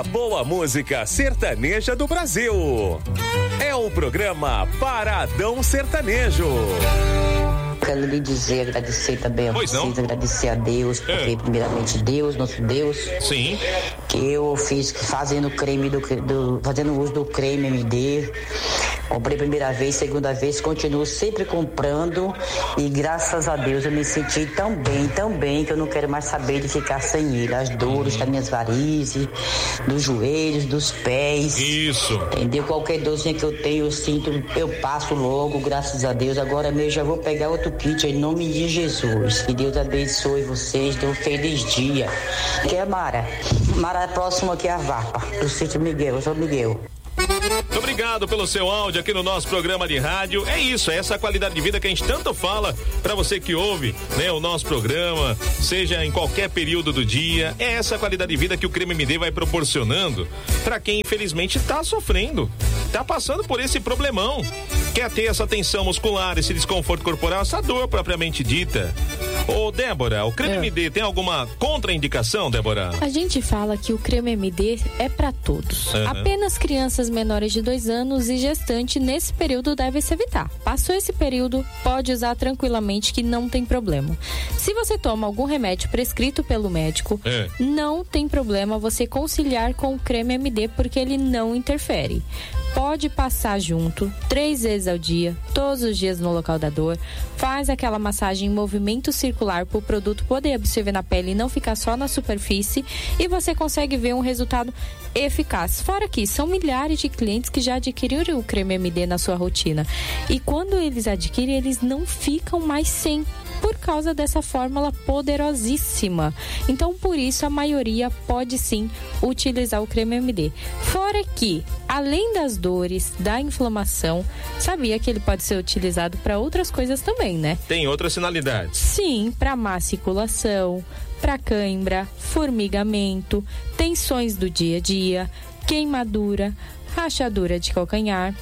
da boa música sertaneja do Brasil. É o programa Paradão Sertanejo. Quero lhe dizer, agradecer também a vocês, agradecer a Deus, porque primeiramente Deus, nosso Deus. Sim. Que eu fiz fazendo creme fazendo uso do creme MD. Comprei primeira vez, segunda vez, continuo sempre comprando e graças a Deus eu me senti tão bem, que eu não quero mais saber de ficar sem ele. As dores das minhas varizes, dos joelhos, dos pés. Isso. Entendeu? Qualquer dorzinha que eu tenho, eu sinto, eu passo logo, graças a Deus. Agora mesmo já vou pegar outro kit em nome de Jesus. Que Deus abençoe vocês, dê um feliz dia. Que é Mara próximo aqui é a Vapa, do sítio Miguel, eu sou Miguel. Muito obrigado pelo seu áudio aqui no nosso programa de rádio. É isso, é essa qualidade de vida que a gente tanto fala para você que ouve, né, o nosso programa, seja em qualquer período do dia. É essa qualidade de vida que o Creme MD vai proporcionando para quem infelizmente tá sofrendo, tá passando por esse problemão, quer ter essa tensão muscular, esse desconforto corporal, essa dor propriamente dita. Ô, Débora, o Creme MD tem alguma contraindicação, Débora? A gente fala que o Creme MD é para todos. Apenas crianças menores de 2 anos e gestante nesse período deve se evitar. Passou esse período, pode usar tranquilamente que não tem problema. Se você toma algum remédio prescrito pelo médico, não tem problema você conciliar com o Creme MD porque ele não interfere. Pode passar junto 3 vezes ao dia, todos os dias no local da dor. Faz aquela massagem em movimento circular para o produto poder absorver na pele e não ficar só na superfície. E você consegue ver um resultado eficaz. Fora que são milhares de clientes que já adquiriram o Creme MD na sua rotina. E quando eles adquirem, eles não ficam mais sem, por causa dessa fórmula poderosíssima. Então, por isso, a maioria pode sim utilizar o Creme MD. Fora que, além das dores, da inflamação, sabia que ele pode ser utilizado para outras coisas também, né? Tem outras finalidades? Sim, para má circulação, para cãibra, formigamento, tensões do dia a dia, queimadura, rachadura de calcanhar.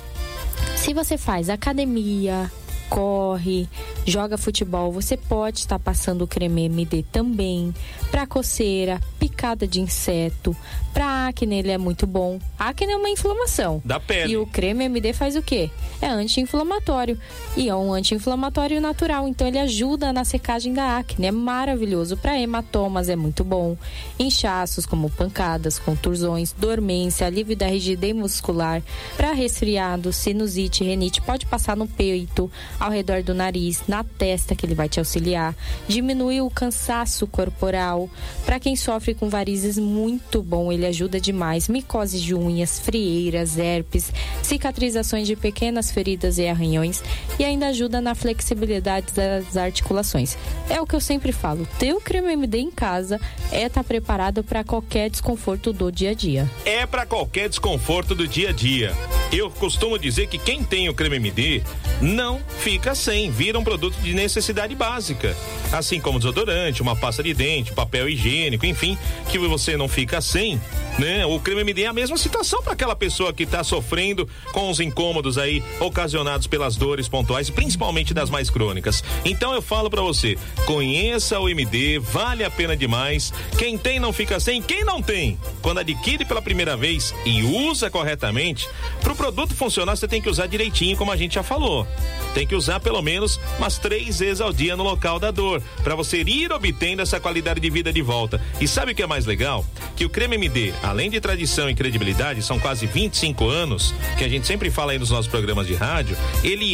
Se você faz academia, corre, joga futebol, você pode estar passando o Creme MD também. Para coceira, picada de inseto, para acne ele é muito bom. Acne é uma inflamação da pele. E o Creme MD faz o quê? É anti-inflamatório. E é um anti-inflamatório natural, então ele ajuda na secagem da acne. É maravilhoso. Para hematomas é muito bom. Inchaços como pancadas, contusões, dormência, alívio da rigidez muscular. Para resfriado, sinusite, renite, pode passar no peito, ao redor do nariz, na testa, que ele vai te auxiliar. Diminui o cansaço corporal. Para quem sofre com varizes, muito bom, ele ajuda demais. Micose de unhas, frieiras, herpes, cicatrizações de pequenas feridas e arranhões, e ainda ajuda na flexibilidade das articulações. É o que eu sempre falo, ter o Creme MD em casa é estar preparado para qualquer desconforto do dia a dia. É para qualquer desconforto do dia a dia. Eu costumo dizer que quem tem o Creme MD não fica sem, vira um produto de necessidade básica, assim como desodorante, uma pasta de dente, papel higiênico, enfim, que você não fica sem, né? O Creme MD é a mesma situação para aquela pessoa que está sofrendo com os incômodos aí ocasionados pelas dores pontuais, principalmente das mais crônicas. Então eu falo para você, conheça o MD, vale a pena demais. Quem tem não fica sem, quem não tem, quando adquire pela primeira vez e usa corretamente, pro produto funcionar você tem que usar direitinho, como a gente já falou. Tem que usar pelo menos umas 3 vezes ao dia no local da dor, para você ir obtendo essa qualidade de vida de volta. E sabe o que é mais legal? Que o Creme MD, além de tradição e credibilidade, são quase 25 anos, que a gente sempre fala aí nos nossos programas de rádio, ele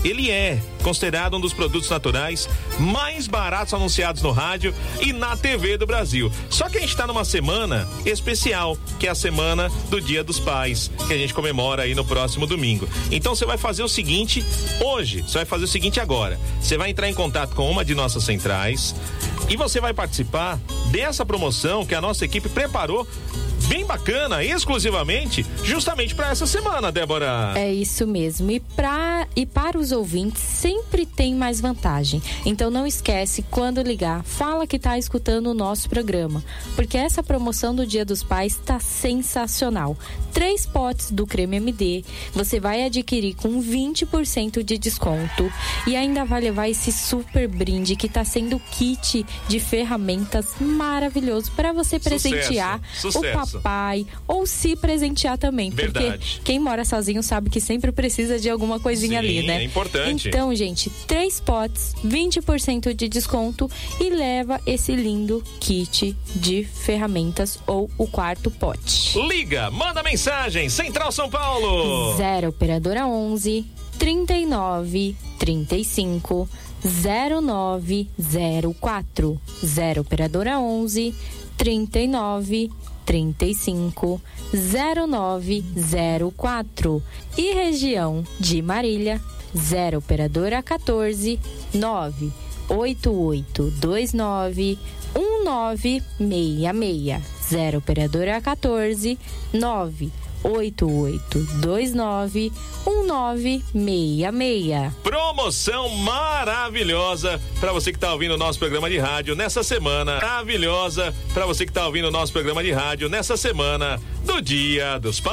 é considerado um dos produtos naturais mais baratos anunciados no rádio e na TV do Brasil. Só que a gente está numa semana especial, que é a semana do Dia dos Pais, que a gente comemora aí no próximo domingo. Então você vai fazer o seguinte hoje, você vai fazer o seguinte agora, você vai entrar em contato com uma de nossas centrais e você vai participar dessa promoção que a nossa equipe preparou bem bacana, exclusivamente, justamente para essa semana, Débora. É isso mesmo. E para os ouvintes sempre tem mais vantagem. Então não esquece, quando ligar, fala que tá escutando o nosso programa, porque essa promoção do Dia dos Pais tá sensacional. 3 potes do Creme MD você vai adquirir com 20% de desconto e ainda vai levar esse super brinde que tá sendo kit de ferramentas maravilhoso para você presentear o papai pai, ou se presentear também. Verdade. Porque quem mora sozinho sabe que sempre precisa de alguma coisinha ali, né? É importante. Então, gente, 3 potes, 20% de desconto e leva esse lindo kit de ferramentas ou o quarto pote. Liga, manda mensagem, Central São Paulo. 0 operadora 11 39 35 0904. 0 operadora 11 39 35 0904. E região de Marília, 0 operadora 14 98829 1966. 0 operadora 14 98829 1966. Promoção maravilhosa para você que tá ouvindo o nosso programa de rádio nessa semana. Maravilhosa para você que tá ouvindo o nosso programa de rádio nessa semana do Dia dos Pais.